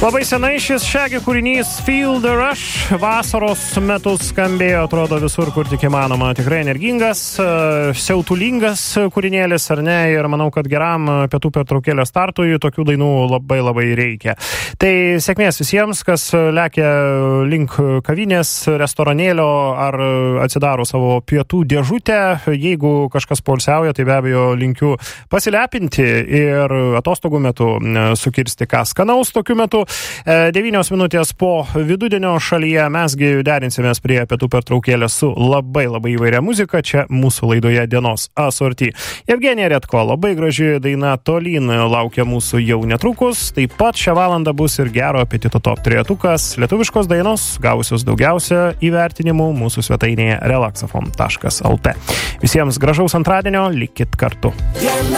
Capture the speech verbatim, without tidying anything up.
Labai senai šis Shaggy kūrinys Feel the Rush vasaros metu skambėjo, atrodo visur, kur tik įmanoma. Tikrai energingas, siautulingas kūrinėlis, ar ne? Ir manau, kad geram pietų pertraukėlės startui tokių dainų labai labai reikia. Tai sėkmės visiems, kas lekia link kavinės, restoranėlio ar atsidaro savo pietų dėžutę. Jeigu kažkas poilsiauja, tai be abejo linkiu pasilepinti ir atostogų metu sukirsti ką skanaus tokiu metu. Devynios minutės po vidudienio šalyje mesgi derinsimės prie pietų pertraukėlės su labai labai įvairia muzika. Čia mūsų laidoje dienos asorti. Evgenija Redko, labai graži daina Tolyn laukia mūsų jau netrukus. Taip pat šią valandą bus ir gero apetito top trejetukas. Lietuviškos dainos, gavusios daugiausia įvertinimų mūsų svetainėje relaxafon taškas lt. Visiems gražaus antradienio, likit kartu.